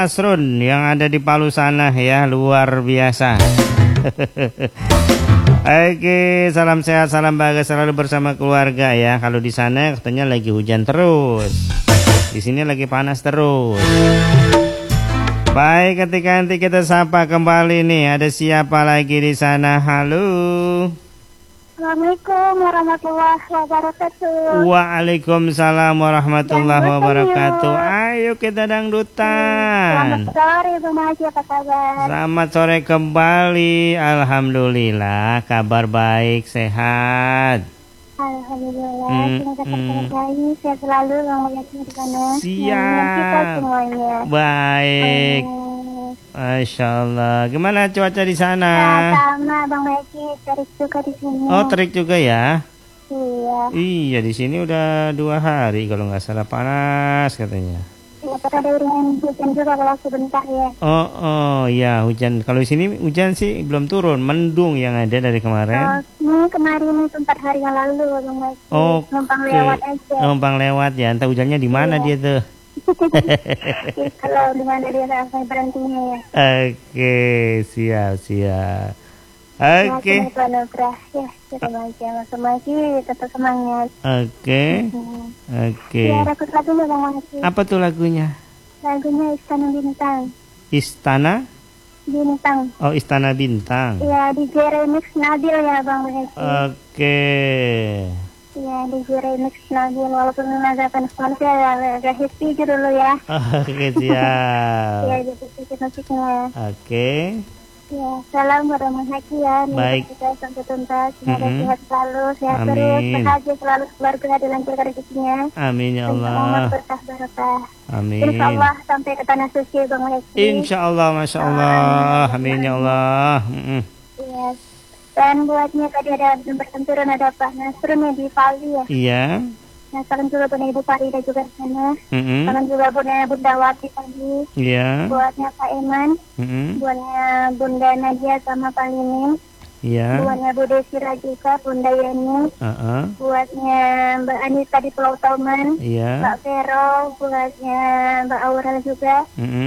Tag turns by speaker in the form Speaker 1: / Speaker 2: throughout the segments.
Speaker 1: Asrun yang ada di Palu sana ya, luar biasa. Oke, salam sehat, salam bahagia selalu bersama keluarga ya. Kalau di sana katanya lagi hujan terus, di sini lagi panas terus. Baik, ketika nanti kita sapa kembali nih, ada siapa lagi di sana? Halo.
Speaker 2: Assalamualaikum warahmatullahi wabarakatuh.
Speaker 1: Waalaikumsalam warahmatullahi wabarakatuh. Ayo kita dangdutan.
Speaker 2: Selamat sore Bang Haji, apa kabar?
Speaker 1: Selamat sore kembali. Alhamdulillah, kabar baik, sehat.
Speaker 2: Alhamdulillah, semoga kabar baik, sehat selalu Bang Haji di sana.
Speaker 1: Siap.
Speaker 2: Kita semuanya.
Speaker 1: Baik. Masya Allah. Gimana cuaca di sana?
Speaker 2: Sama Bang Haji, terik juga di sini.
Speaker 1: Oh, terik juga ya?
Speaker 2: Iya.
Speaker 1: Iya, di sini udah 2 hari kalau nggak salah, panas katanya.
Speaker 2: Ya, ada uringan hujan juga kalau sebentar ya.
Speaker 1: Oh ya, hujan. Kalau di sini hujan sih belum turun, mendung yang ada dari kemarin.
Speaker 2: Ini kemarin itu 4 hari yang lalu Bang Haji. Numpang lewat aja.
Speaker 1: Numpang lewat ya. Entah hujannya di mana dia tuh.
Speaker 2: Kalau di mana dia sampai berhentinya ya.
Speaker 1: Oke, siap. Oke.
Speaker 2: Ya, kita baca masing-masing tetap semangat.
Speaker 1: Oke.
Speaker 2: Ya, ada lagunya Bang Haji.
Speaker 1: Apa tuh lagunya?
Speaker 2: Lagunya Istana Bintang.
Speaker 1: Istana
Speaker 2: Bintang.
Speaker 1: Oh, Istana Bintang.
Speaker 2: Iya, DJ remix Nabil ya Bang Haji.
Speaker 1: Oke.
Speaker 2: Iya, DJ remix Nabil, walaupun agak panas ya, agak happy gitu dulu ya.
Speaker 1: Oke, siap.
Speaker 2: Iya, jadi musiknya.
Speaker 1: Oke.
Speaker 2: Ya, salam warahmatullahi wabarakatuh.
Speaker 1: Baik.
Speaker 2: Kita sampai tuntas, semoga sehat selalu, sehat terus, bahagia selalu keluarga, dilancarkan rezekinya.
Speaker 1: Amin ya Allah.
Speaker 2: Berkah barokah.
Speaker 1: Amin.
Speaker 2: Insya Allah sampai ke tanah suci Bang Haji.
Speaker 1: Insya Allah, masya Allah. Amin ya Allah.
Speaker 2: Iya. Dan buatnya tadi ada bersenturan ada Pak Nasrun yang di Palu ya.
Speaker 1: Iya.
Speaker 2: Nah, salam juga buat Ibu Farida juga di sana. Salam juga buatnya Bunda Wati tadi.
Speaker 1: Iya.
Speaker 2: Buatnya Pak Eman. Buatnya Bunda Nadia sama Pak Limin.
Speaker 1: Iya.
Speaker 2: Buatnya Bu Desira juga, Bunda Yeni. Buatnya Mbak Anita di Pulau Tauman.
Speaker 1: Iya.
Speaker 2: Mbak Vero. Buatnya Mbak Aurel juga.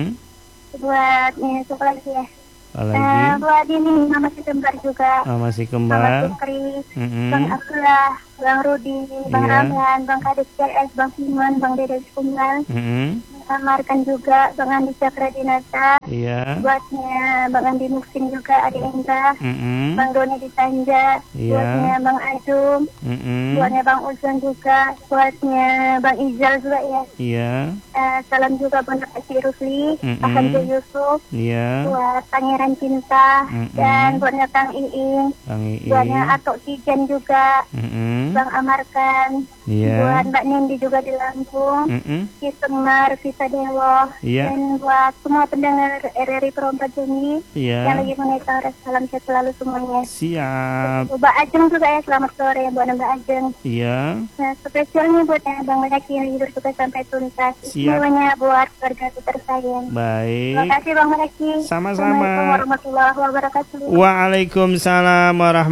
Speaker 2: Buatnya siapa lagi ya? Buat ini Mama si Kembar juga.
Speaker 1: Mama si Kembar.
Speaker 2: Bang Fikri, Bang Abdullah, Bang Rudi, Bang Ramlan, Bang Kadis CS, Bang Simon, Bang Dede Kumbang. Markan juga Bang Andi Cakradinata.
Speaker 1: Iya.
Speaker 2: Buatnya Bang Andi Muksin juga, Adi Indra. Bang Doni di Tanja. Buatnya Bang Ajum. Buatnya Bang Uzon juga. Buatnya Bang Izal juga ya.
Speaker 1: Iya.
Speaker 2: Salam juga buat Pak Rusli, Pak Hamdi Yusuf.
Speaker 1: Iya.
Speaker 2: Buat Pangeran Cinta. Dan buatnya Kang Iing. Buatnya Atok Tijan juga. Bang Amarkan.
Speaker 1: Iya.
Speaker 2: Buat Mbak Nindi juga di Lampung. Ki Semar, Visa Dewo.
Speaker 1: Iya.
Speaker 2: Dan buat semua pendengar RRI Perompat Juni.
Speaker 1: Iya.
Speaker 2: Yang lagi menaikkan salam sehat selalu semuanya.
Speaker 1: Siap.
Speaker 2: Mbak Ajeng juga ya, selamat sore buat Mbak Ajeng.
Speaker 1: Iya.
Speaker 2: Nah, spesialnya buat Bang Haji yang hidup juga sampai tuntas. Semuanya buat keluarga tersayang.
Speaker 1: Baik.
Speaker 2: Terima kasih Bang Haji.
Speaker 1: Sama-sama.
Speaker 2: Assalamualaikum warahmatullahi wabarakatuh.
Speaker 1: Waalaikumsalam warahmatullahi